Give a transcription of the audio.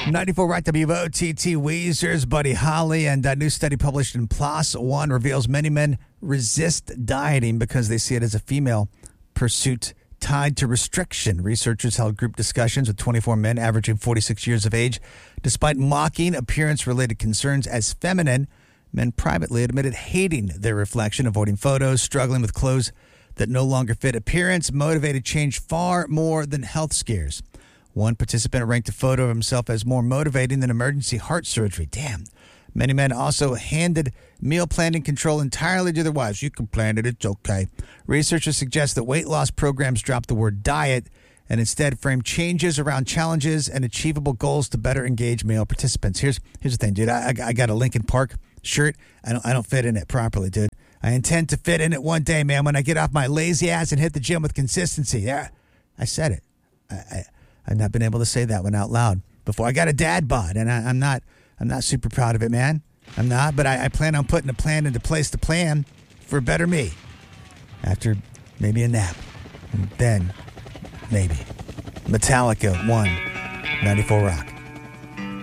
94 Rock WOTT, Weezer's Buddy Holly, and a new study published in PLOS One reveals many men resist dieting because they see it as a female pursuit tied to restriction. Researchers held group discussions with 24 men averaging 46 years of age. Despite mocking appearance-related concerns as feminine, men privately admitted hating their reflection, avoiding photos, struggling with clothes that no longer fit. Appearance motivated change far more than health scares. One participant ranked a photo of himself as more motivating than emergency heart surgery. Damn. Many men also handed meal planning control entirely to their wives. You can plan it, it's okay. Researchers suggest that weight loss programs drop the word diet and instead frame changes around challenges and achievable goals to better engage male participants. Here's the thing, dude. I got a Linkin Park shirt. I don't fit in it properly, dude. I intend to fit in it one day, man, when I get off my lazy ass and hit the gym with consistency. Yeah, I said it. I've not been able to say that one out loud before. I got a dad bod, and I'm not super proud of it, man. I'm not, but I plan on putting a plan into place to plan for a better me. After maybe a nap. And then, maybe. Metallica 1, 94 Rock.